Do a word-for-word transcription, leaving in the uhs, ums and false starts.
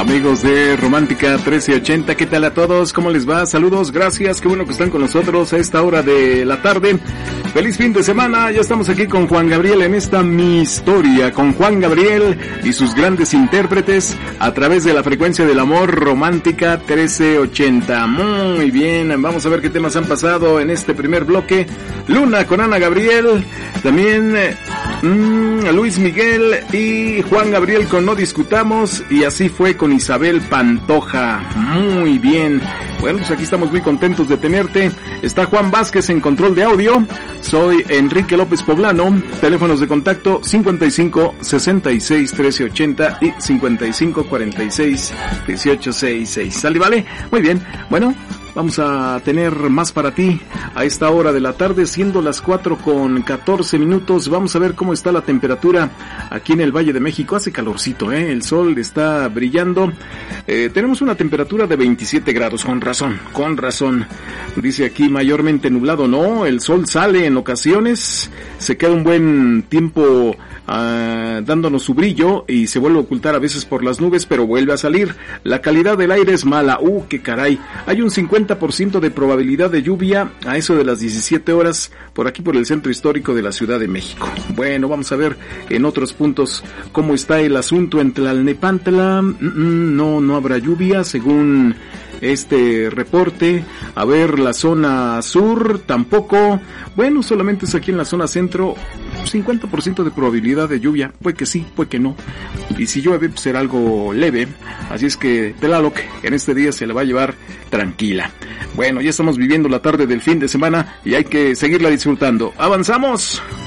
Amigos de Romántica trece ochenta, ¿qué tal a todos? ¿Cómo les va? Saludos, gracias, qué bueno que están con nosotros a esta hora de la tarde. Feliz fin de semana, ya estamos aquí con Juan Gabriel en esta Mi Historia, con Juan Gabriel y sus grandes intérpretes a través de la frecuencia del amor, Romántica trece ochenta. Muy bien, vamos a ver qué temas han pasado en este primer bloque. Luna con Ana Gabriel, también mmm, Luis Miguel y Juan Gabriel con No Discutamos, y así fue con Isabel Pantoja. Muy bien, bueno, pues aquí estamos muy contentos de tenerte. Está Juan Vázquez en control de audio. Soy Enrique López Poblano. Teléfonos de contacto cincuenta y cinco, sesenta y seis, trece ochenta y cincuenta y cinco, cuarenta y seis, dieciocho sesenta y seis. ¿Sale, vale? Muy bien, bueno, vamos a tener más para ti a esta hora de la tarde, siendo las cuatro con catorce minutos. Vamos a ver cómo está la temperatura aquí en el Valle de México. Hace calorcito, ¿eh? El sol está brillando. Eh, tenemos una temperatura de veintisiete grados, con razón, con razón. Dice aquí mayormente nublado, no, el sol sale en ocasiones, se queda un buen tiempo uh, dándonos su brillo y se vuelve a ocultar a veces por las nubes, pero vuelve a salir. La calidad del aire es mala, uh, qué caray. Hay un cincuenta por ciento de probabilidad de lluvia a eso de las diecisiete horas por aquí por el centro histórico de la Ciudad de México. Bueno, vamos a ver en otros puntos cómo está el asunto en Tlalnepantla. Mm, no, no habrá lluvia según este reporte. A ver, la zona sur tampoco. Bueno, solamente es aquí en la zona centro, cincuenta por ciento de probabilidad de lluvia. Puede que sí, puede que no. Y si llueve, pues será algo leve. Así es que Tlaloc en este día se le va a llevar tranquila. Bueno, ya estamos viviendo la tarde del fin de semana y hay que seguirla disfrutando. ¡Avanzamos!